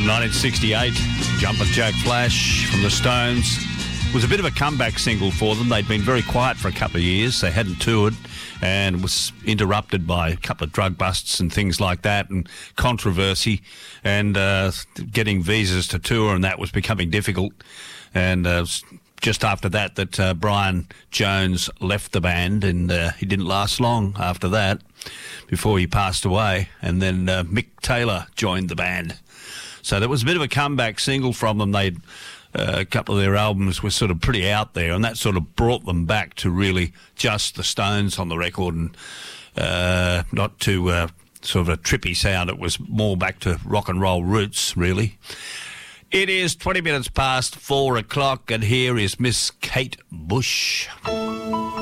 from 1968, Jumpin' Jack Flash from the Stones. It was a bit of a comeback single for them. They'd been very quiet for a couple of years. They hadn't toured and was interrupted by a couple of drug busts and things like that and controversy and getting visas to tour, and that was becoming difficult. And just after that Brian Jones left the band, and he didn't last long after that before he passed away. And then Mick Taylor joined the band. So that was a bit of a comeback single from them. They'd a couple of their albums were sort of pretty out there, and that sort of brought them back to really just the Stones on the record, and not to sort of a trippy sound. It was more back to rock and roll roots, really. It is 20 minutes past 4 o'clock, and here is Miss Kate Bush.